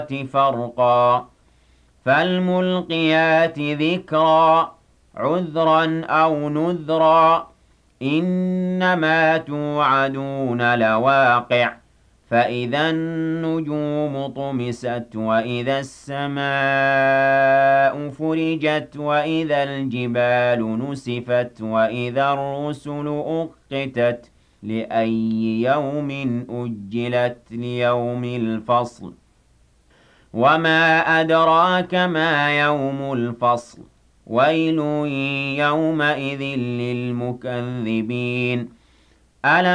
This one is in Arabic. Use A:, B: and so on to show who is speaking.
A: فرقا فالملقيات ذكرا عذرا أو نذرا إنما توعدون لواقع فإذا النجوم طمست وإذا السماء فرجت وإذا الجبال نسفت وإذا الرسل أقتت لأي يوم أجلت ليوم الفصل وما أدراك ما يوم الفصل ويل يومئذ للمكذبين ألم